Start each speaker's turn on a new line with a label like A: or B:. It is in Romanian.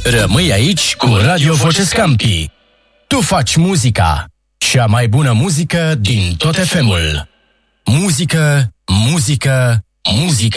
A: Rămâi aici cu Radio Voce Scampi. Tu faci muzica, cea mai bună muzică din tot FM-ul. Muzică, muzică, muzică.